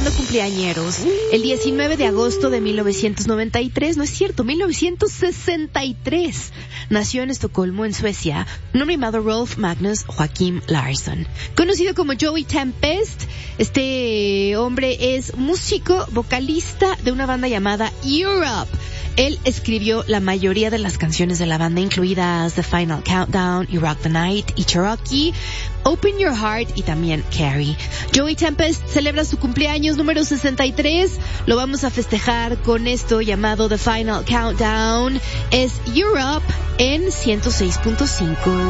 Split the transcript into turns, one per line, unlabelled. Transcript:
celebrando cumpleañeros. El 19 de agosto de 1993, no es cierto, 1963, nació en Estocolmo, en Suecia, un hombre llamado Rolf Magnus Joakim Larsson. Conocido como Joey Tempest, este hombre es músico, vocalista de una banda llamada Europe. Él escribió la mayoría de las canciones de la banda, incluidas The Final Countdown, You Rock the Night y Cherokee, Open Your Heart y también Carrie. Joey Tempest celebra su cumpleaños número 63. Lo vamos a festejar con esto llamado The Final Countdown. Es Europe en 106.5.